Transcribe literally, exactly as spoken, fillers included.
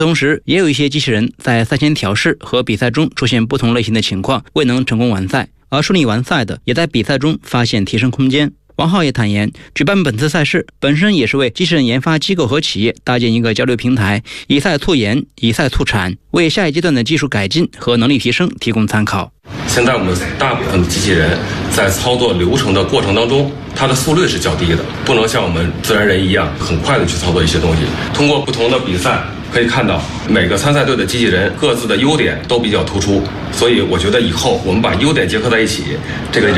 同时，也有一些机器人在赛前调试和比赛中出现不同类型的情况，未能成功完赛，而顺利完赛的也在比赛中发现提升空间。王浩也坦言，举办本次赛事本身也是为机器人研发机构和企业搭建一个交流平台，以赛促研，以赛促产，为下一阶段的技术改进和能力提升提供参考。 现在我们大部分的机器人在操作流程的过程当中，它的速率是较低的，不能像我们自然人一样很快的去操作一些东西。通过不同的比赛可以看到，每个参赛队的机器人各自的优点都比较突出，所以我觉得以后我们把优点结合在一起，这个